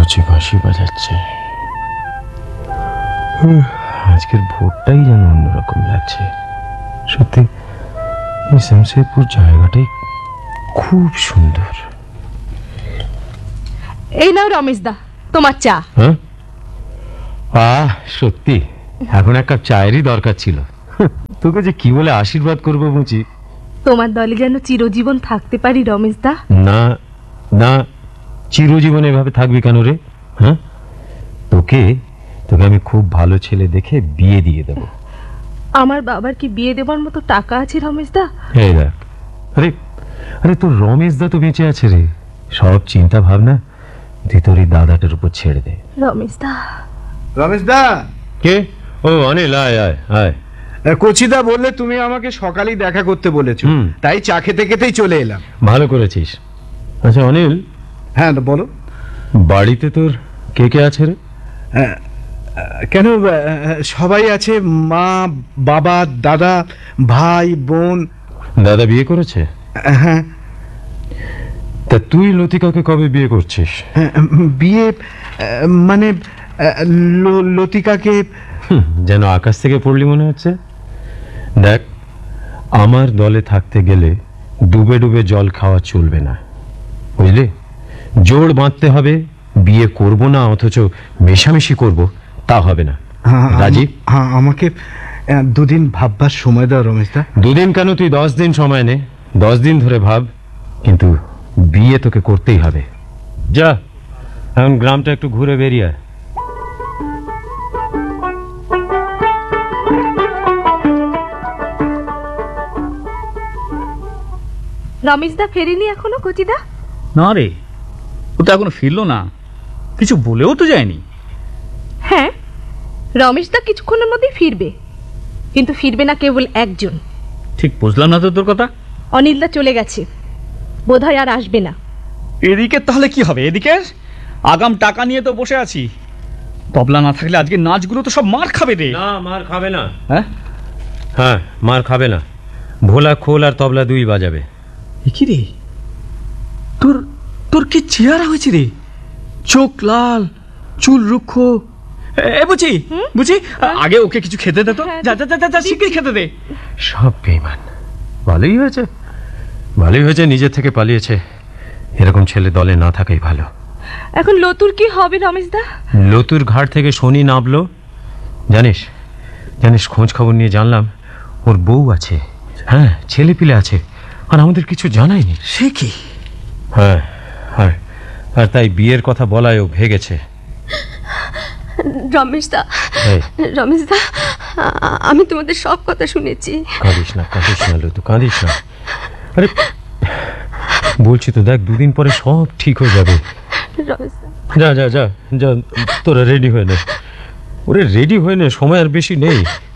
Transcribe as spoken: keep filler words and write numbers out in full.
মুচি বাঁশি বাজাচ্ছে। আজকের ভোরটাই যেন অন্যরকম লাগছে। সত্যি এই শামশেরপুর জায়গাটাই খুব সুন্দর। এই নাও রমেশ দা তোমার চা। হ্যাঁ, আহ সত্যি এখন এক কাপ চায়েরই দরকার ছিল। তোকে যে কি বলে আশীর্বাদ করবো মুচি। তোমার দলে যেন চিরজীবন থাকতে পারি রমেশ দা। না না, চিরজীবন এভাবে থাকবি কেন রে? হ্যাঁ, তোকে তোকে আমি খুব ভালো ছেলে দেখে বিয়ে দিয়ে দেব। আমার বাবার কি বিয়ে দেবার মতো টাকা আছে রমেশ দা? এই দেখ, আরে আরে তোর রমেশ দা তো বেঁচে আছে রে। সব চিন্তা ভাবনা ভিতরে দাদাটার উপর ছেড়ে দে। রমেশ দা। রমেশ দা। কে? ও অনিল, আয় আয় আয়। কচিদা বললে তুমি আমাকে সকালেই দেখা করতে বলেছো, তাই চা খেতে খেতেই চলে এলাম। ভালো করেছিস। আচ্ছা অনিল। হ্যাঁ বলো। বাড়িতে তোর কে কে আছে রে? কেন, সবাই আছে, মা বাবা দাদা ভাই বোন। দাদা বিয়ে করেছে? হ্যাঁ। তা তুই লতিকাকে কবে বিয়ে করছিস? বিয়ে মানে লতিকাকে যেন আকাশ থেকে পড়লি মনে হচ্ছে। দেখ, আমার দলে থাকতে গেলে ডুবে ডুবে জল খাওয়া চলবে না, বুঝলি? জোর বাঁধতে হবে। বিয়ে করব না অথচ মেশামেশি করব, তা হবে না। রাজি? হ্যাঁ, আমাকে দুদিন ভাববার সময় দাও রমেশ দা। দুদিন কেন, তুই দশ দিন সময় নে। দশ দিন ধরে ভাব, কিন্তু বিয়ে তোকে করতেই হবে। যা, এখন গ্রামটা একটু ঘুরে বেরিয়ে আয়। রমেশ দা ফেরেনি এখনো কচিদা? না রে, ও তো এখনো ফিরলো না, কিছু বলেও তো যায়নি। হ্যাঁ, রমেশ দা কিছুক্ষণের মধ্যেই ফিরবে, কিন্তু ফিরবে না কেবল একজন। ঠিক বুঝলাম না তো তোর কথা। অনিল দা চলে গেছে, বোধহয় আর আসবে না। এদিকে তাহলে কি হবে? এদিকে আগাম টাকা নিয়ে তো বসে আছি। তবলা না থাকলে আজকে নাচগুলো তো সব মার খাবে রে। না, মার খাবে না। হ্যাঁ হ্যাঁ, মার খাবে না। ভোলা খোল আর তবলা দুই বাজাবে। কি রে, তোর তোর কি চেহারা হয়েছে রে? চোখ লাল, চুল রুক্ষ। এ বুঝি বুঝি, আগে ওকে কিছু খেতে দে তো। যা যা যা, শিগগিরই খেতে দে। সব বেঈমান। ভালোই হয়েছে, ভালোই হয়েছে নিজের থেকে পালিয়েছে। এরকম ছেলে দলে না থাকাই ভালো। এখন লতুর কি হবে রমেশ দা? লতুর ঘাট থেকে শনি নামলো, জানিস? জানিস, খোঁজ খবর নিয়ে জানলাম ওর বউ আছে, হ্যাঁ ছেলে পিলে আছে, আর আমাদের কিছু জানায়নি। সে কি? হ্যাঁ, আর আর তাই বিয়ের কথা বলায় ও ভেগেছে। রমেশ দা, রমেশ দা, আমি তোমাদের সব কথা শুনেছি। কাঁদিস না, কাঁদিস না লতু, কাঁদিস না। আরে বলছি তো, দেখ দুদিন পরে সব ঠিক হয়ে যাবে। যা যা যা যা, তোরা রেডি হয়ে নে। ওরে রেডি হয়ে নে, সময় আর বেশি নেই।